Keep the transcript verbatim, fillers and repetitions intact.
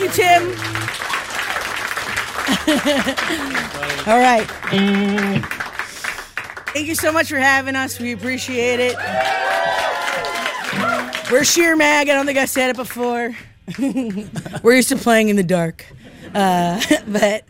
you, Tim. All right. Thank you so much for having us. We appreciate it. We're Sheer Mag. I don't think I said it before. We're used to playing in the dark. Uh, but